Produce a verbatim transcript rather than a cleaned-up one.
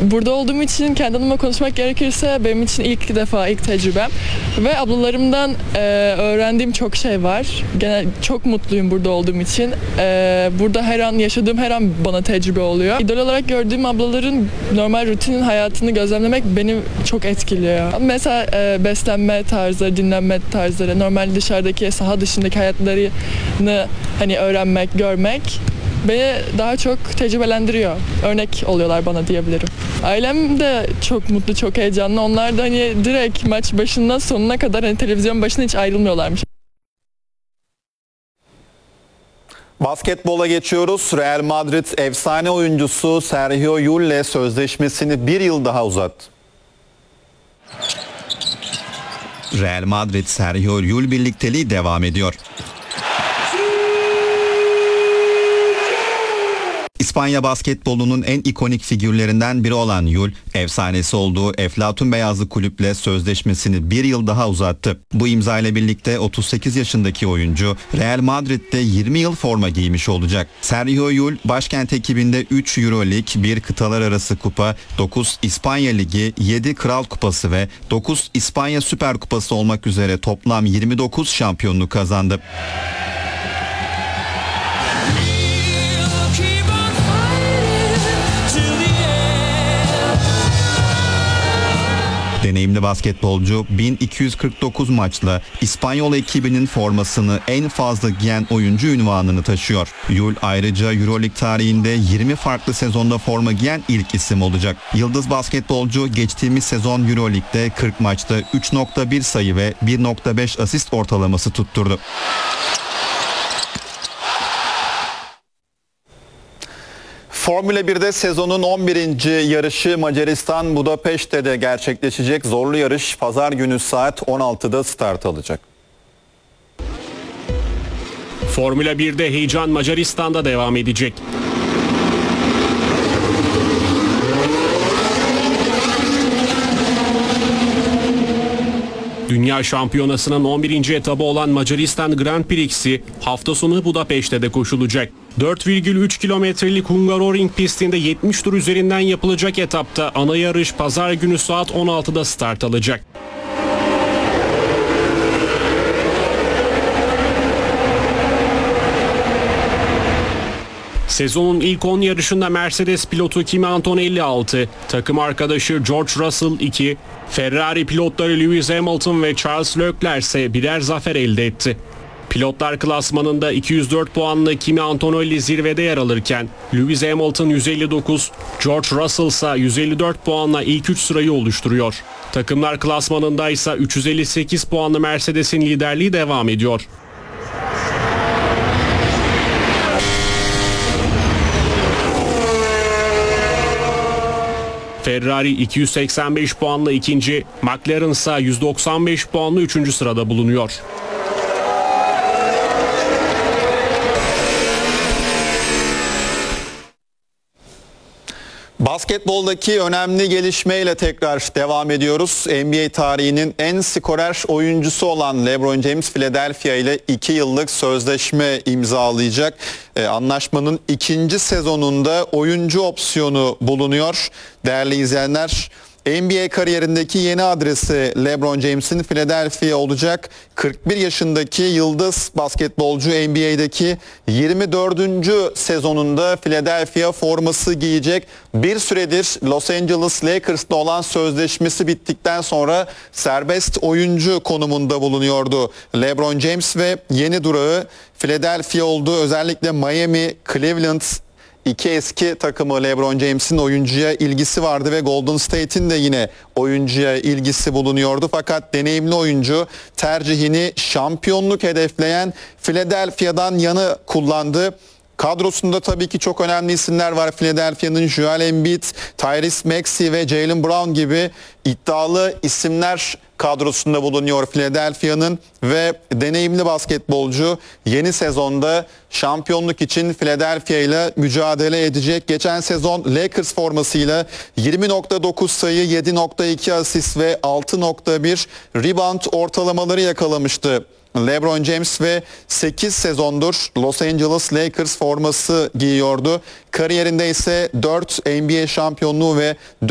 Burada olduğum için kendi adıma konuşmak gerekirse benim için ilk defa, ilk tecrübem. Ve ablalarımdan e, öğrendiğim çok şey var. Genel çok mutluyum burada olduğum için. E, burada her an, yaşadığım her an bana tecrübe oluyor. İdol olarak gördüğüm ablaların normal rutinin hayatını gözlemlemek beni çok etkiliyor. Mesela e, beslenme tarzları, dinlenme tarzları, normal dışarıdaki, saha dışındaki hayatlarını hani öğrenmek, görmek beni daha çok tecrübelendiriyor. Örnek oluyorlar bana diyebilirim. Ailem de çok mutlu, çok heyecanlı. Onlar da hani direkt maç başından sonuna kadar hani televizyon başına hiç ayrılmıyorlarmış. Basketbola geçiyoruz. Real Madrid efsane oyuncusu Sergio Llull'le sözleşmesini bir yıl daha uzattı. Real Madrid Sergio Llull birlikteliği devam ediyor. İspanya basketbolunun en ikonik figürlerinden biri olan Llull, efsanesi olduğu Eflatun Beyazlı kulüple sözleşmesini bir yıl daha uzattı. Bu imza ile birlikte otuz sekiz yaşındaki oyuncu Real Madrid'de yirmi yıl forma giymiş olacak. Sergio Llull, başkent ekibinde üç Euroleague, bir kıtalar arası kupa, dokuz İspanya Ligi, yedi Kral Kupası ve dokuz İspanya Süper Kupası olmak üzere toplam yirmi dokuz şampiyonluk kazandı. Deneyimli basketbolcu bin iki yüz kırk dokuz maçla İspanyol ekibinin formasını en fazla giyen oyuncu unvanını taşıyor. Llull ayrıca Euroleague tarihinde yirmi farklı sezonda forma giyen ilk isim olacak. Yıldız basketbolcu geçtiğimiz sezon Euroleague'de kırk maçta üç nokta bir sayı ve bir nokta beş asist ortalaması tutturdu. Formula birde sezonun on birinci yarışı Macaristan Budapeşte'de gerçekleşecek. Zorlu yarış pazar günü saat on altıda start alacak. Formula birde heyecan Macaristan'da devam edecek. Dünya Şampiyonası'nın on birinci etabı olan Macaristan Grand Prix'si hafta sonu Budapeşte'de koşulacak. dört virgül üç kilometrelik Hungaroring pistinde yetmiş tur üzerinden yapılacak etapta ana yarış pazar günü saat on altıda start alacak. Sezonun ilk on yarışında Mercedes pilotu Kimi Antonelli altı, takım arkadaşı George Russell iki, Ferrari pilotları Lewis Hamilton ve Charles Leclerc ise birer zafer elde etti. Pilotlar klasmanında iki yüz dört puanlı Kimi Antonelli zirvede yer alırken Lewis Hamilton yüz elli dokuz, George Russell ise yüz elli dört puanla ilk üç sırayı oluşturuyor. Takımlar klasmanında ise üç yüz elli sekiz puanlı Mercedes'in liderliği devam ediyor. Ferrari iki yüz seksen beş puanla ikinci, McLaren ise yüz doksan beş puanla üçüncü sırada bulunuyor. Basketboldaki önemli gelişmeyle tekrar devam ediyoruz. N B A tarihinin en skorer oyuncusu olan LeBron James Philadelphia ile iki yıllık sözleşme imzalayacak. Ee, anlaşmanın ikinci sezonunda oyuncu opsiyonu bulunuyor. Değerli izleyenler, N B A kariyerindeki yeni adresi LeBron James'in Philadelphia olacak. kırk bir yaşındaki yıldız basketbolcu N B A'deki yirmi dördüncü sezonunda Philadelphia forması giyecek. Bir süredir Los Angeles Lakers'ta olan sözleşmesi bittikten sonra serbest oyuncu konumunda bulunuyordu LeBron James ve yeni durağı Philadelphia oldu. Özellikle Miami, Cleveland, İki eski takımı LeBron James'in oyuncuya ilgisi vardı ve Golden State'in de yine oyuncuya ilgisi bulunuyordu. Fakat deneyimli oyuncu tercihini şampiyonluk hedefleyen Philadelphia'dan yana kullandı. Kadrosunda tabii ki çok önemli isimler var. Philadelphia'nın Joel Embiid, Tyrese Maxey ve Jaylen Brown gibi iddialı isimler kadrosunda bulunuyor Philadelphia'nın ve deneyimli basketbolcu yeni sezonda şampiyonluk için Philadelphia ile mücadele edecek. Geçen sezon Lakers formasıyla yirmi nokta dokuz sayı, yedi nokta iki asist ve altı nokta bir rebound ortalamaları yakalamıştı LeBron James ve sekiz sezondur Los Angeles Lakers forması giyiyordu. Kariyerinde ise dört N B A şampiyonluğu ve